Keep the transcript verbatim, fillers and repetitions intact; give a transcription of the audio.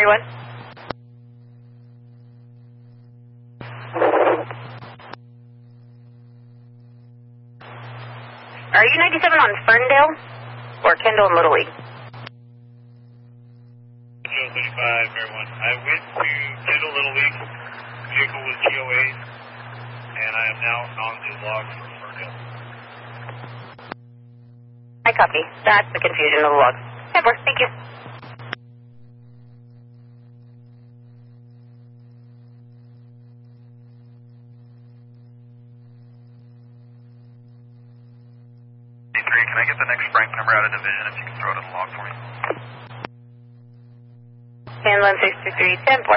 one. Are you ninety-seven on Ferndale or Kendall and Little League? Kendall thirty-five, Air one. I went to Kendall Little League. Vehicle was G O A, and I am now on the log for Ferndale. I copy. That's the confusion of the logs. ten four, thank you. Can I get the next Frank number out of division if you can throw it in the log for me? Handle six two three, ten four.